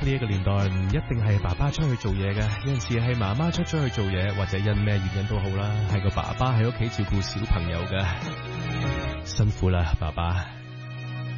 呢一個年代唔一定係爸爸出去做嘢嘅，有陣時係媽媽出咗去做嘢，或者因咩原因都好啦，係個爸爸喺屋企照顧小朋友嘅，辛苦啦，爸爸。